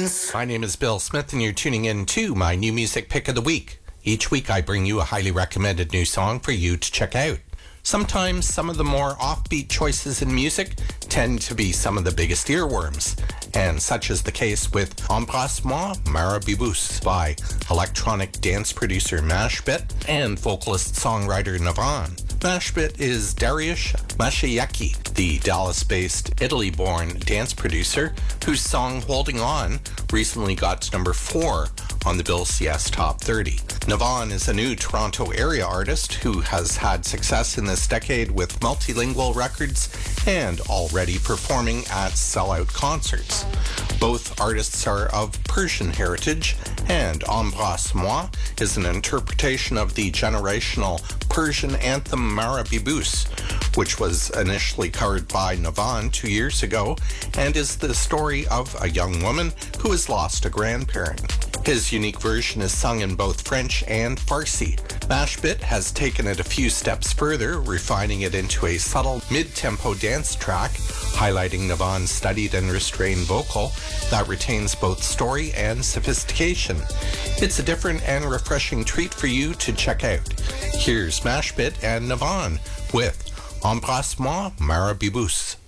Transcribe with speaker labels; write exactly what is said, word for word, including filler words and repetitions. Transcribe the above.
Speaker 1: tunes. My name is Bill Smith, and you're tuning in to my new music pick of the week. Each week I bring you a highly recommended new song for you to check out. Sometimes some of the more offbeat choices in music tend to be some of the biggest earworms, and such is the case with Embrasse-moi Marabibus by electronic dance producer Mashbit and vocalist-songwriter Navan. Mashbit is Dariush Mashayeki, the Dallas-based, Italy-born dance producer whose song Holding On recently got to number four on the Bill C S Top thirty. Navan is a new Toronto area artist who has had success in this decade with multilingual records and already performing at sellout concerts. Both artists are of Persian heritage, and Embrasse-moi is an interpretation of the generational Persian anthem Marabibus, which was initially covered by Navan two years ago and is the story of a young woman who has lost a grandparent. His unique version is sung in both French and Farsi. Mashbit has taken it a few steps further, refining it into a subtle mid-tempo dance track, highlighting Navan's studied and restrained vocal that retains both story and sophistication. It's a different and refreshing treat for you to check out. Here's Mashbit and Navan with Embrasse-moi Marabibus.